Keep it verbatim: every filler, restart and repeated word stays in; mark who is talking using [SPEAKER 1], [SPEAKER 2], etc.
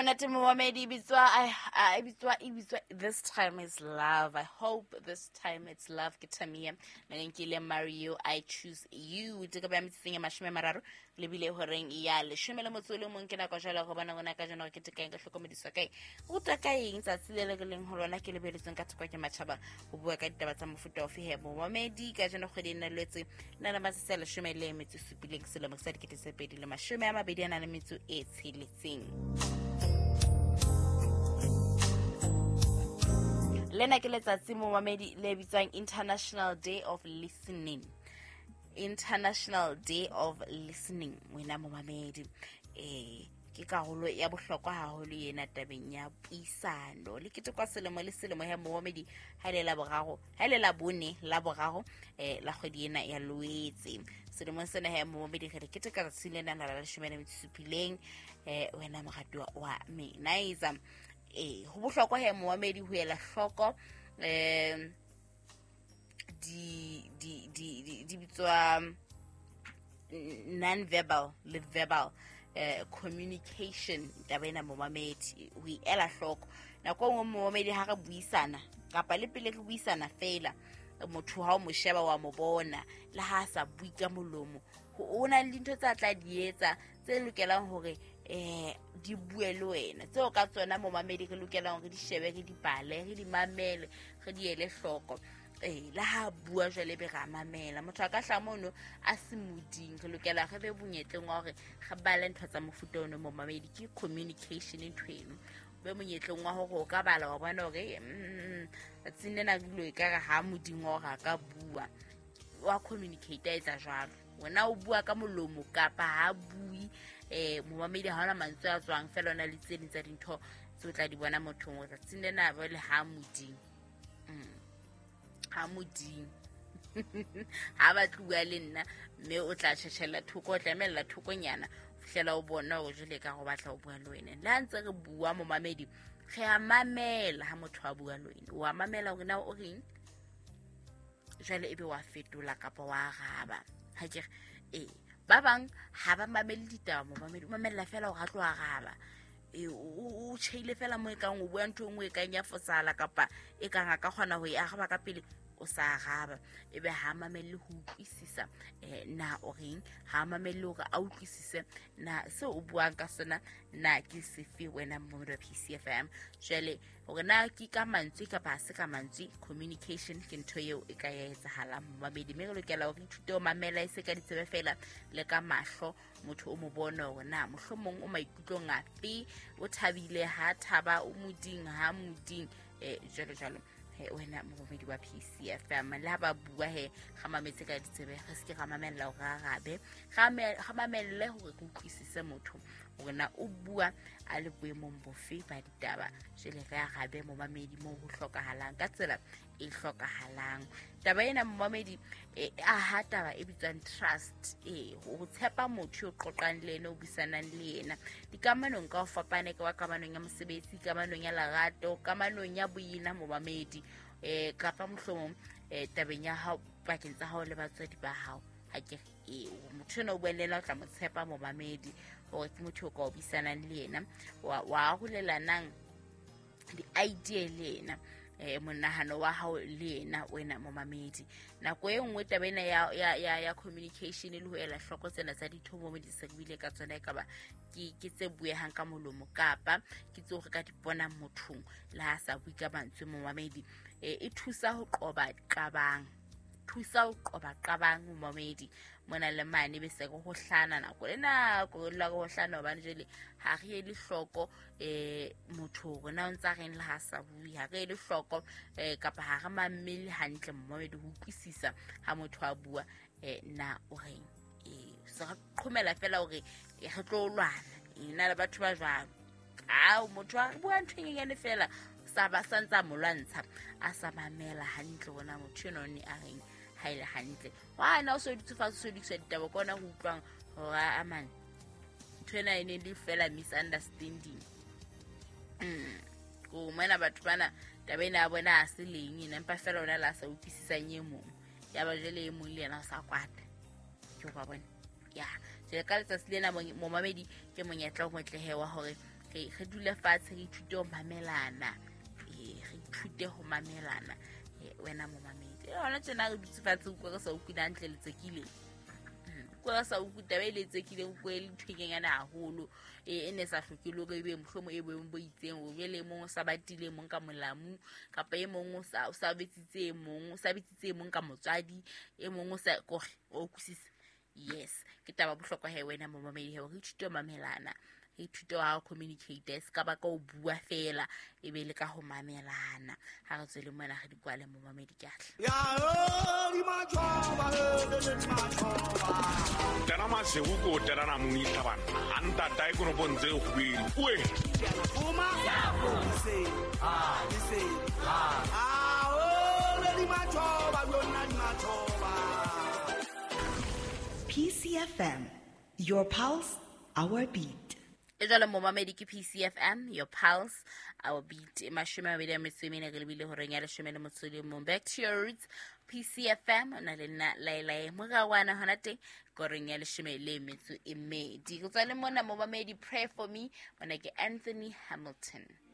[SPEAKER 1] monate momamedi bitswa I bitswa ibitswa this time is love. I hope this time it's love. Ke Tamia Nangile Mario, I choose you. Tika ba mitseng ya mashome mararo le bile horeng ya le shome le motsolo mo nkena ka jala go bana gona ka jana ke tika enga hlokomediswa kae o ta ka eng tsa tsilele ke leng holona ke le beletseng ka thoko ke matshaba go bua ka ditaba tsa mofuta of he momamedi ka jana go dina letse nna na matse le shome le metsi supileng selo mo sa dikete se pedi le mashome a mabedi ana le metsi e tshiletseng. Lena ke letsatsi momamedi le bitswang International Day of Listening. International Day of Listening. Wena momamedi eh ke karolo ya bohlokwa haholo yena tabeng ya puisano le ke tokwa selemo le selemo ya momamedi ha le la boraro ha le la bone la boraro eh la kgwedi ena ya Loetse selemo sena ya momamedi re ke teka tsilena la la shome le metsupileng eh wena mogatwa wa me naiza eh ho bohlokwa he momamedi ho ela hloko eh di di di di bitswa non verbal le verbal uh, communication tabena momamedi we ela hloko na go ngo momamedi ha re buisana kapa le pele re buisana fela motho ha o mo sheba wa mo bona le ha sa bui ka molomo ho ona le dintho tsa tla dietsa tse lokelang hore eh di bue le wena tseo ka tsona momamedi re lokelang hore di shebe re di bale re di mamele re di ele hloko eh la ha bua jwale be ra mamela motho ka hlamono a se moding re lokela re be bonyetleng wa hore ga bala ntho tsa mofuta ono momamedi ke communication ntweno be monyetleng wa hore o ka bala wa bona hore mm tsine na dilo e ka ha moding wa ga ka bua wa communicate etsa jwalo wena o bua ka molomo kapa ha bui eh momamedi ha ona mantswe a tswang fela ona le tseni tsa dintho tso tla di bona mothong o tsine na ba le ha moding mm ha moding ha ba tluwa le nna mme o tla tshela thoko o tlamela thokonyana fihlela o bona o jele ka go batla o bua le wena la ntse re bua momamedi re a mamela ha motho a bua le wena o a mamela gore na o reng jale ebe wa fetola kapa wa raba ha ke eh ba bang ha ba mamele ditaba momamedi o mamela fela o gatlo a raba e o tshile fela mo e kang o bua ntho ngwe e kang ya fosala kapa e kang ka kgona ho e agaba ka pele o sa raba ebe ha mamele ho utlwisisa eh na o reng ha mamele hore a utlwisise na se o buang ka sona na ke sefe wena mo P C F M jale hore na ke ka mantswe ka ba se ka mantswe communication ke ntho eo e ka etsahala momamedi me re lokela hore ithute o mamela e se ka ditsebe fela le ka mahlo motho o mo bona hore na mohlomong o maikutlo ngapi o thabile ha thaba o moding ha moding eh jalo jalo wena momamedi wa P C F M la ba bua he ga mametse ka ditsebe ga se ke ga mamela o ga gabe ga ga mamelle hore go utlwisise motho hore na o bua a le boemong bofe ba ditaba jele ga gabe momamedi mo go hlokahalang ka tsela e hlokahalang taba ena momamedi a ha taba e bitswang trust eh go tshepa motho o qoqang le ene o bisanang le ena dikamanong ka o fapane ka wa kamanong ya mosebetsi kamanong ya lerato kamanong ya boina momamedi eh kapa mohlomong eh tabeng ya hao pakeng tsa hao le batswadi ba hao ha ke e motho no buelela o tla mo tshepa momamedi hore ke motho o ka o bisanang le ena wa wa hulelanang di idea le ena eh monahano wa hao le ena wena momamedi nako e nngwe tabena ya ya ya communication le ho ela hloko tsena tsa dithomo mo di sebile ka tsona e ka ba ke ke tse buehang ka molomo kapa ke tso re ka dipona mothong la sa bui ka mantswe momamedi e thusa ho qoba qabang thusa ho qoba qabang momamedi mona le mane be se go hlana nako le nako la go hlana ba jele ha re le hloko eh motho rona o ntsa reng le ha sa bui ha re le hloko eh kapa ha re mamele hantle momamedi ho utlwisisa ha motho a bua eh na o reng eh se re qhomela fela hore re tlo lwana ina le batho ba jwalo a motho a bua ntho nyane fela sa ba santsa molwantsha a sa mamela hantle bona motho no ni a reng haile hantle wa na o so ditsufa so ditse ditaba kona go utlwang hora aman tsena ene di fela misunderstanding mm go mena batho bana tabena bona a se leng ina mpa fela ona la sa utlwisisanye mo ya ba jele e mong le yena sa kwata ke ba bona ya je ka letsa se lena momamedi ke monyetla o motlehe wa hore okay re dule fatshe re ithute ho mamelana eh re ithute ho mamelana wena mo mamedi hona tsena re dutse fatshe go ka sa ukuna ntle le tsekile go ka sa ukuta ba ile tsekile go le thwenyana haholo e ne sa hlokile go ebe mohlomo e boemo bo itseng o bele mo sa batile mo ka molamu kapa e mongwe sa o sa betsitse mongwe o sa betsitse mongwe ka motswadi e mongwe sa go o kusisa yes ke taba bohlokwa he wena mo mamedi he o ithute mamelana e thuto ha communicators ka ba ka o bua fela e be le ka ho mamelana ha re tswele mona ga dikwale mo mamedi kahle
[SPEAKER 2] ya o di matshoba le di matshoba
[SPEAKER 3] tena masego go tena na mo itlhabana anta dai go no bonze go bile we
[SPEAKER 2] uma ya go se ah di se ah o le di matshoba yona di matshoba
[SPEAKER 4] P C F M, your pulse, our beat.
[SPEAKER 1] Ejala mo mamedi ke P C F M, your pulse, our beat. Mashima mede metswemene re lebile hore nya le shome le motswedi mo back to your roots. P C F M na le na laila mo ga wana hona te go re nya le shome le metso e medi. Go tsale mona mo mamedi, pray for me, mona ke Anthony Hamilton.